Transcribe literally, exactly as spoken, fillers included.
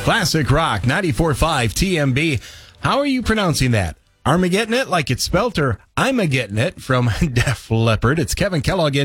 Classic Rock, ninety-four point five T M B. How are you pronouncing that? Armageddon it like it's spelt, or I'm a getting it from Def Leppard? It's Kevin Kellogg in